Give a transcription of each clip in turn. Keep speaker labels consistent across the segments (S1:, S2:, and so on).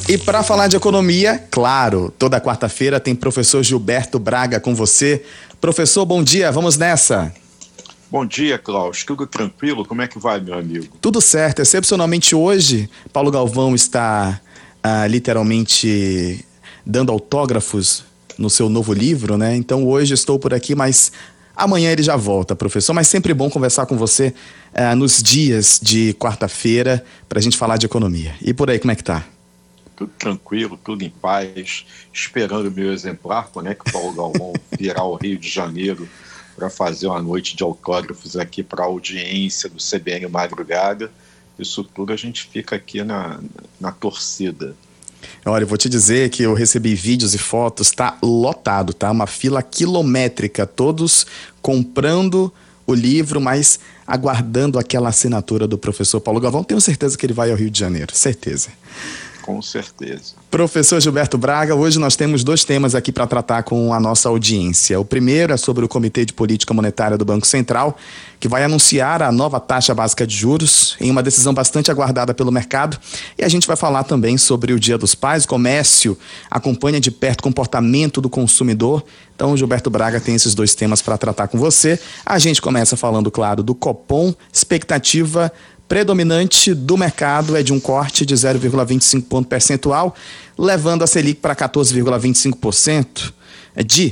S1: E para falar de economia, claro, toda quarta-feira tem professor Gilberto Braga com você. Professor, bom dia, vamos nessa.
S2: Bom dia, Klaus. Tudo tranquilo? Como é que vai, meu amigo?
S1: Tudo certo. Excepcionalmente hoje, Paulo Galvão está literalmente dando autógrafos no seu novo livro, né? Então hoje estou por aqui, mas amanhã ele já volta, professor. Mas sempre bom conversar com você nos dias de quarta-feira para a gente falar de economia. E por aí, como é que tá?
S2: Tudo tranquilo, tudo em paz, esperando o meu exemplar, quando é que o Paulo Galvão virá ao Rio de Janeiro para fazer uma noite de autógrafos aqui para a audiência do CBN Madrugada. Isso tudo a gente fica aqui na torcida.
S1: Olha, eu vou te dizer que eu recebi vídeos e fotos, tá lotado, tá? Uma fila quilométrica, todos comprando o livro, mas aguardando aquela assinatura do professor Paulo Galvão. Tenho certeza que ele vai ao Rio de Janeiro, certeza.
S2: Com certeza.
S1: Professor Gilberto Braga, hoje nós temos dois temas aqui para tratar com a nossa audiência. O primeiro é sobre o Comitê de Política Monetária do Banco Central, que vai anunciar a nova taxa básica de juros em uma decisão bastante aguardada pelo mercado. E a gente vai falar também sobre o Dia dos Pais. O comércio acompanha de perto o comportamento do consumidor. Então, o Gilberto Braga tem esses dois temas para tratar com você. A gente começa falando, claro, do Copom, expectativa predominante do mercado é de um corte de 0,25 ponto percentual, levando a Selic para 14,25%, de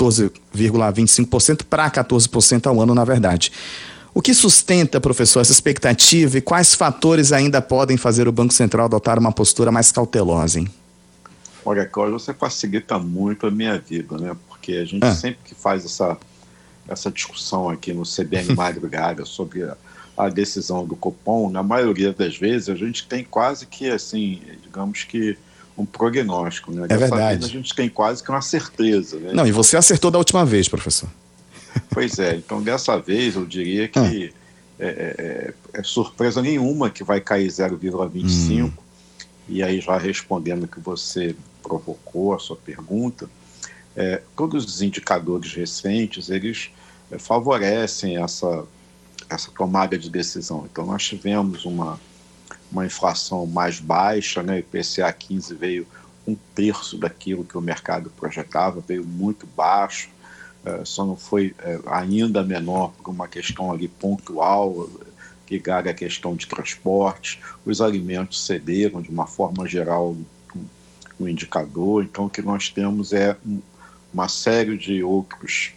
S1: 14,25% para 14% ao ano, na verdade. O que sustenta, professor, essa expectativa e quais fatores ainda podem fazer o Banco Central adotar uma postura mais cautelosa, hein?
S2: Olha, Cláudio, você facilita muito a minha vida, né? Porque a gente sempre que faz essa discussão aqui no CBN Madrugada sobre a decisão do Copom, na maioria das vezes a gente tem quase que, assim, digamos que um prognóstico, né?
S1: É verdade.
S2: Vez a gente tem quase que uma certeza, né?
S1: Não, e você acertou da última vez, professor.
S2: Pois é, então dessa vez eu diria que é surpresa nenhuma que vai cair 0,25, e aí já respondendo o que você provocou, a sua pergunta, todos os indicadores recentes, eles favorecem essa tomada de decisão. Então nós tivemos uma inflação mais baixa, né? O IPCA 15 veio 1/3 daquilo que o mercado projetava, veio muito baixo, só não foi ainda menor por uma questão ali pontual, ligada à questão de transporte. Os alimentos cederam de uma forma geral no indicador. Então o que nós temos é uma série de outros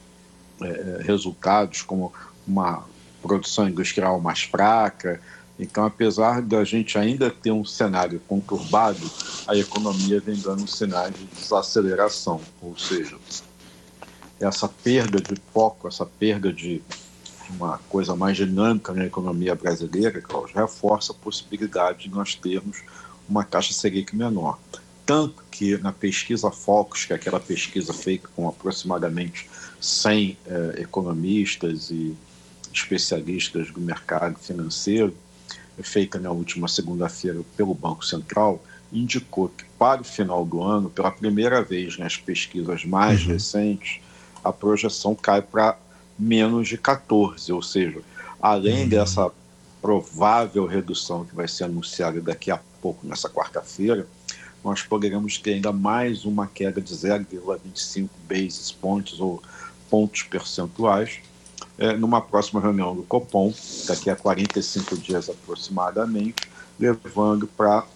S2: resultados, como uma produção industrial mais fraca. Então, apesar da gente ainda ter um cenário conturbado, a economia vem dando sinais de desaceleração, ou seja, essa perda de foco, essa perda de uma coisa mais dinâmica na economia brasileira, Cláudio, reforça a possibilidade de nós termos uma taxa Selic menor. Tanto que na pesquisa Focus, que é aquela pesquisa feita com aproximadamente 100 economistas e especialistas do mercado financeiro, feita na última segunda-feira pelo Banco Central, indicou que para o final do ano, pela primeira vez nas pesquisas mais recentes, a projeção cai para menos de 14, ou seja, além dessa provável redução que vai ser anunciada daqui a pouco, nessa quarta-feira, nós poderemos ter ainda mais uma queda de 0,25 basis points ou pontos percentuais, numa próxima reunião do Copom, daqui a 45 dias aproximadamente, levando para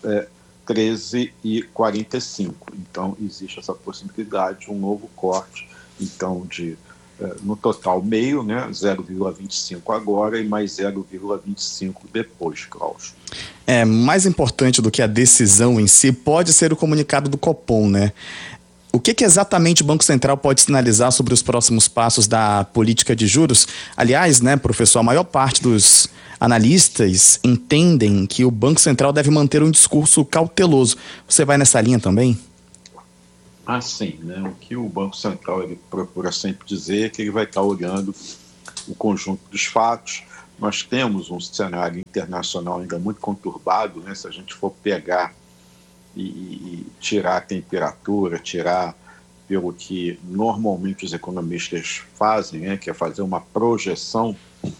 S2: 13,45. Então, existe essa possibilidade de um novo corte, então, no total meio, né, 0,25 agora e mais 0,25 depois, Klaus.
S1: Mais importante do que a decisão em si pode ser o comunicado do Copom, né? O que exatamente o Banco Central pode sinalizar sobre os próximos passos da política de juros? Aliás, né, professor, a maior parte dos analistas entendem que o Banco Central deve manter um discurso cauteloso. Você vai nessa linha também?
S2: Sim, né? O que o Banco Central ele procura sempre dizer é que ele vai estar olhando o conjunto dos fatos. Nós temos um cenário internacional ainda muito conturbado, né? Se a gente for pegar e tirar a temperatura, tirar pelo que normalmente os economistas fazem, né, que é fazer uma projeção,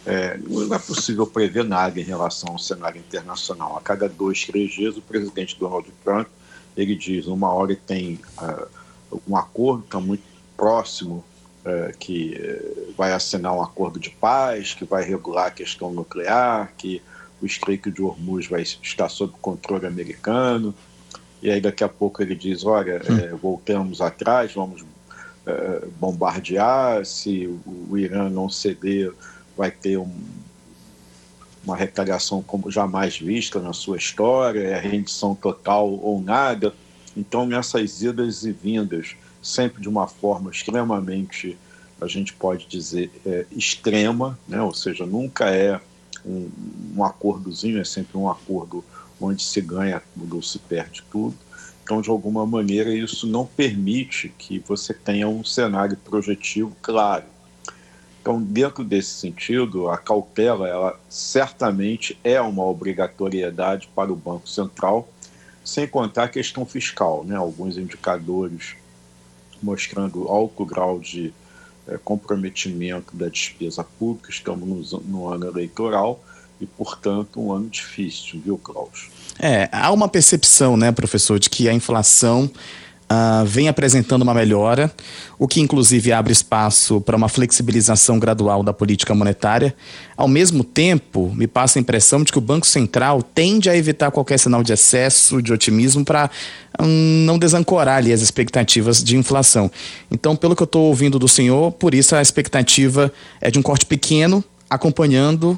S2: Não é possível prever nada em relação ao cenário internacional. A cada 2, 3 dias, o presidente Donald Trump ele diz, uma hora tem um acordo que está muito próximo, que vai assinar um acordo de paz, que vai regular a questão nuclear, que o Estreito de Hormuz vai estar sob controle americano, e aí daqui a pouco ele diz, olha, voltamos atrás, vamos bombardear, se o Irã não ceder, vai ter uma retaliação como jamais vista na sua história, é rendição total ou nada. Então, nessas idas e vindas, sempre de uma forma extremamente, a gente pode dizer, extrema, né? Ou seja, nunca é um acordozinho, é sempre um acordo onde se ganha tudo ou se perde tudo. Então, de alguma maneira, isso não permite que você tenha um cenário projetivo claro. Então, dentro desse sentido, a cautela, ela certamente é uma obrigatoriedade para o Banco Central, sem contar a questão fiscal, né? Alguns indicadores mostrando alto grau de comprometimento da despesa pública. Estamos no ano eleitoral e, portanto, um ano difícil, viu, Klaus?
S1: Há uma percepção, né, professor, de que a inflação vem apresentando uma melhora, o que inclusive abre espaço para uma flexibilização gradual da política monetária. Ao mesmo tempo, me passa a impressão de que o Banco Central tende a evitar qualquer sinal de excesso de otimismo para não desancorar ali as expectativas de inflação. Então, pelo que eu estou ouvindo do senhor, por isso a expectativa é de um corte pequeno, acompanhado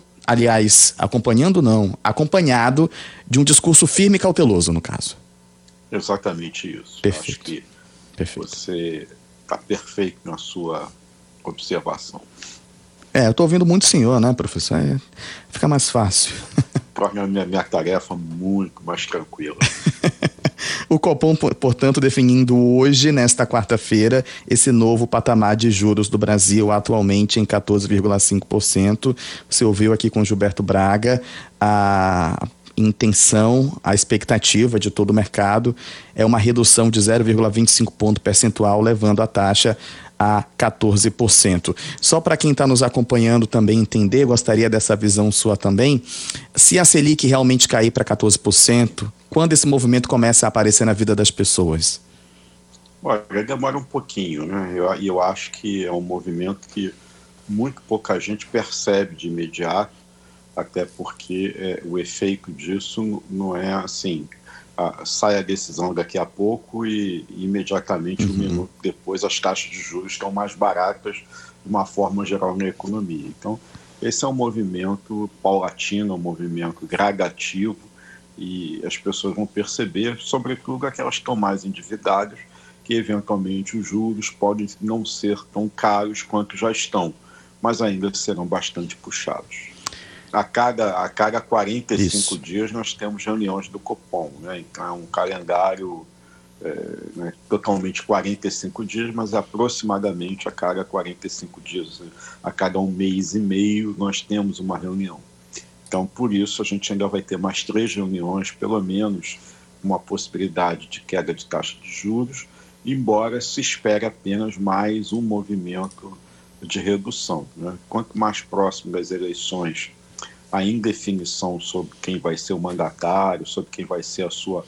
S1: de um discurso firme e cauteloso, no caso.
S2: Exatamente isso.
S1: Perfeito.
S2: Acho que
S1: Perfeito.
S2: você está perfeito na sua observação.
S1: Eu estou ouvindo muito o senhor, né, professor? Fica mais fácil.
S2: Torna a minha tarefa muito mais tranquila.
S1: O Copom, portanto, definindo hoje, nesta quarta-feira, esse novo patamar de juros do Brasil, atualmente em 14,5%. Você ouviu aqui com Gilberto Braga a intenção, a expectativa de todo o mercado é uma redução de 0,25 ponto percentual, levando a taxa a 14%. Só para quem está nos acompanhando também entender, gostaria dessa visão sua também, se a Selic realmente cair para 14%, quando esse movimento começa a aparecer na vida das pessoas?
S2: Olha, demora um pouquinho, né? Eu acho que é um movimento que muito pouca gente percebe de imediato, até porque o efeito disso não é assim, sai a decisão daqui a pouco e imediatamente um minuto depois as taxas de juros estão mais baratas de uma forma geral na economia. Então, esse é um movimento paulatino, um movimento gradativo, e as pessoas vão perceber, sobretudo aquelas que estão mais endividadas, que eventualmente os juros podem não ser tão caros quanto já estão, mas ainda serão bastante puxados. A cada 45 dias nós temos reuniões do Copom, né? Então é um calendário totalmente 45 dias, mas aproximadamente a cada 45 dias, a cada um mês e meio nós temos uma reunião. Então, por isso, a gente ainda vai ter mais 3 reuniões, pelo menos uma possibilidade de queda de taxa de juros, embora se espere apenas mais um movimento de redução, né? Quanto mais próximo das eleições, a indefinição sobre quem vai ser o mandatário, sobre quem vai ser o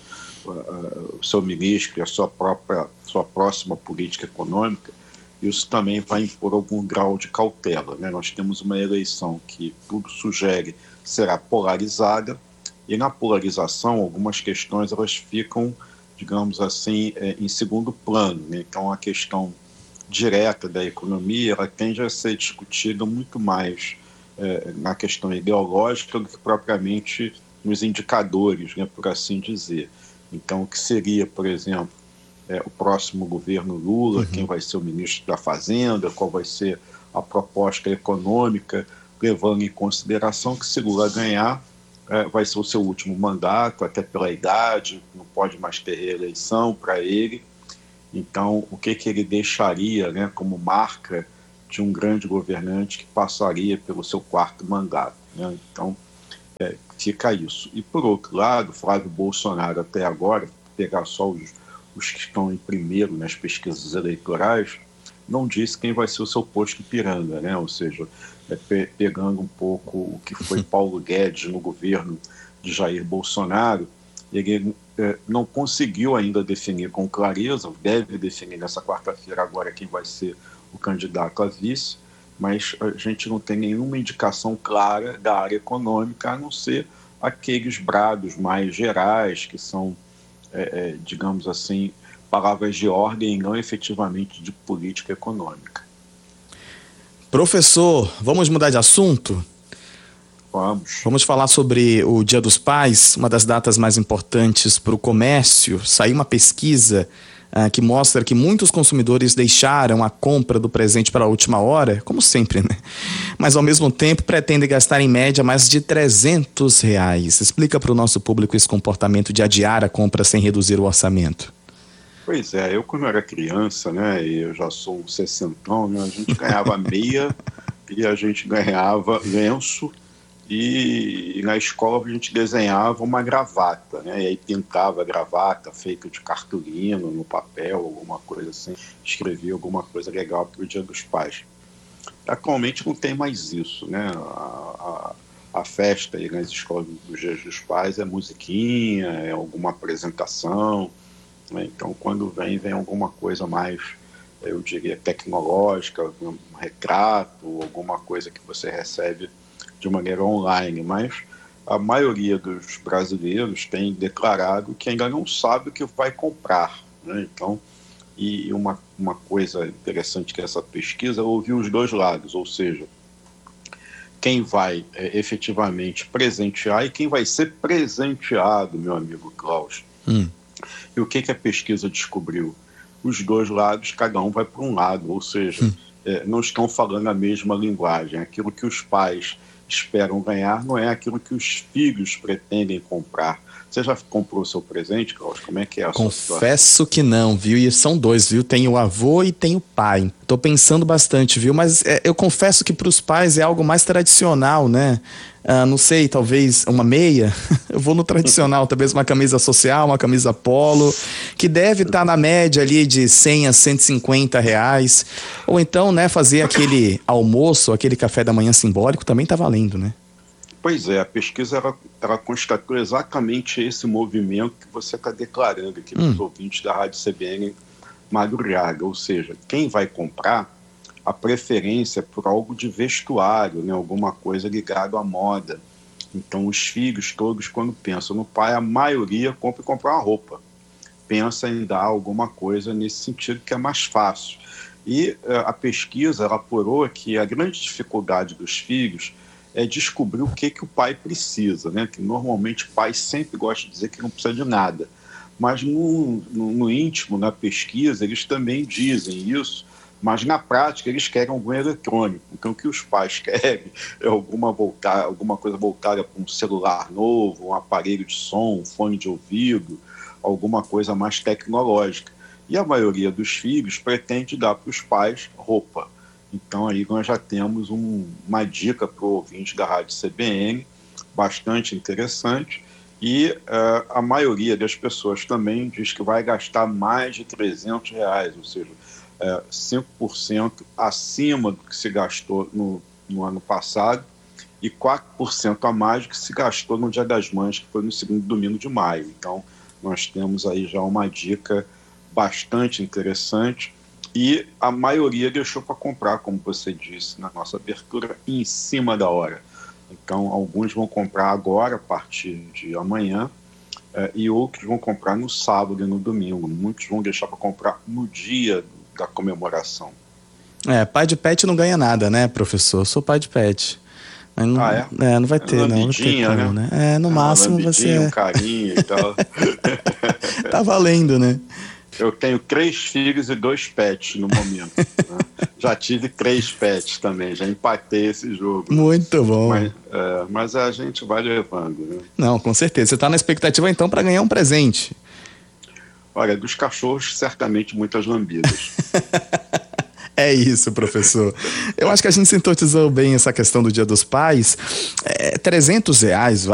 S2: seu ministro e a sua próxima política econômica, isso também vai impor algum grau de cautela, né? Nós temos uma eleição que tudo sugere será polarizada, e na polarização algumas questões elas ficam, digamos assim, em segundo plano, né? Então a questão direta da economia ela tende a ser discutida muito mais na questão ideológica do que propriamente nos indicadores, né, por assim dizer. Então, o que seria, por exemplo, o próximo governo Lula, quem vai ser o ministro da Fazenda, qual vai ser a proposta econômica, levando em consideração que se Lula ganhar, vai ser o seu último mandato, até pela idade, não pode mais ter reeleição para ele. Então, o que ele deixaria, né, como marca de um grande governante que passaria pelo seu 4º mandato, né? Então, fica isso. E, por outro lado, Flávio Bolsonaro, até agora, pegar só os que estão em primeiro nas pesquisas eleitorais, não disse quem vai ser o seu posto Ipiranga, né? Ou seja, pegando um pouco o que foi Paulo Guedes no governo de Jair Bolsonaro. Ele não conseguiu ainda definir com clareza, deve definir nessa quarta-feira agora quem vai ser o candidato a vice, mas a gente não tem nenhuma indicação clara da área econômica, a não ser aqueles brados mais gerais, que são, digamos assim, palavras de ordem e não efetivamente de política econômica.
S1: Professor, vamos mudar de assunto? Vamos falar sobre o Dia dos Pais, uma das datas mais importantes para o comércio. Saiu uma pesquisa que mostra que muitos consumidores deixaram a compra do presente para a última hora, como sempre, né? Mas ao mesmo tempo pretendem gastar em média mais de R$300. Explica para o nosso público esse comportamento de adiar a compra sem reduzir o orçamento.
S2: Pois é, eu quando era criança, né, e eu já sou um sessentão, né, a gente ganhava meia e a gente ganhava lenço e na escola a gente desenhava uma gravata, né, e aí pintava a gravata feita de cartolina no papel, alguma coisa assim, escrevia alguma coisa legal para o Dia dos Pais. Atualmente não tem mais isso, né, a festa aí nas escolas dos Dias dos Pais é musiquinha, é alguma apresentação. Então, quando vem alguma coisa mais, eu diria, tecnológica, um retrato, alguma coisa que você recebe de maneira online. Mas a maioria dos brasileiros tem declarado que ainda não sabe o que vai comprar, né? Então, e uma coisa interessante que essa pesquisa ouviu os dois lados, ou seja, quem vai efetivamente presentear e quem vai ser presenteado, meu amigo Klaus. E o que a pesquisa descobriu? Os dois lados, cada um vai para um lado, ou seja, não estão falando a mesma linguagem. Aquilo que os pais esperam ganhar não é aquilo que os filhos pretendem comprar. Você já comprou o seu presente, Klaus? Como é que é a sua situação?
S1: Confesso que não, viu? E são dois, viu? Tem o avô e tem o pai. Tô pensando bastante, viu? Mas eu confesso que para os pais é algo mais tradicional, né? Não sei, talvez uma meia. Eu vou no tradicional, talvez uma camisa social, uma camisa polo, que deve estar na média ali de R$100 a R$150. Ou então, né, fazer aquele almoço, aquele café da manhã simbólico, também tá valendo, né?
S2: Pois é, a pesquisa ela constatou exatamente esse movimento que você está declarando aqui nos ouvintes da Rádio CBN Madrugada, ou seja, quem vai comprar, a preferência é por algo de vestuário, né, alguma coisa ligada à moda. Então os filhos todos, quando pensam no pai, a maioria compra uma roupa, pensa em dar alguma coisa nesse sentido que é mais fácil. E a pesquisa ela apurou que a grande dificuldade dos filhos é descobrir o que o pai precisa, né? Que normalmente o pai sempre gosta de dizer que não precisa de nada. Mas no íntimo, na pesquisa, eles também dizem isso, mas na prática eles querem algum eletrônico. Então o que os pais querem é alguma coisa voltada para um celular novo, um aparelho de som, um fone de ouvido, alguma coisa mais tecnológica. E a maioria dos filhos pretende dar para os pais roupa. Então aí nós já temos uma dica para o ouvinte da Rádio CBN, bastante interessante, e a maioria das pessoas também diz que vai gastar mais de R$300, ou seja, 5% acima do que se gastou no ano passado e 4% a mais do que se gastou no Dia das Mães, que foi no segundo domingo de maio. Então nós temos aí já uma dica bastante interessante. E a maioria deixou para comprar, como você disse na nossa abertura, em cima da hora. Então, alguns vão comprar agora, a partir de amanhã, e outros vão comprar no sábado e no domingo. Muitos vão deixar para comprar no dia da comemoração.
S1: Pai de pet não ganha nada, né, professor? Eu sou pai de pet. Mas não, não vai ter, não. Não tem como, né? No máximo você...
S2: Um carinho e tal.
S1: Tá valendo, né?
S2: Eu tenho 3 filhos e 2 pets no momento. Né? Já tive 3 pets também, já empatei esse jogo.
S1: Muito bom.
S2: Mas a gente vai levando. Né?
S1: Não, com certeza. Você está na expectativa então para ganhar um presente?
S2: Olha, dos cachorros, certamente muitas lambidas.
S1: É isso, professor. Eu acho que a gente sintetizou bem essa questão do Dia dos Pais. R$300,